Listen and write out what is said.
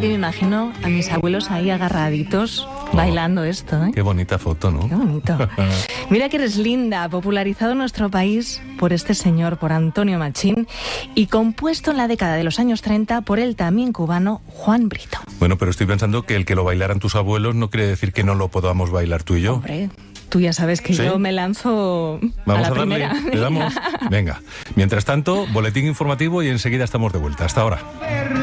Y me imagino a mis abuelos ahí agarraditos bailando esto, ¿eh? Qué bonita foto, ¿no? Qué bonito. Mira que eres linda, popularizado en nuestro país por este señor, por Antonio Machín, y compuesto en la década de los años 30 por el también cubano Juan Brito. Bueno, pero estoy pensando que el que lo bailaran tus abuelos no quiere decir que no lo podamos bailar tú y yo. Hombre, tú ya sabes que ¿Sí? yo me lanzo Vamos a la darle, primera. ¿le damos? Venga. Mientras tanto, boletín informativo y enseguida estamos de vuelta. Hasta ahora.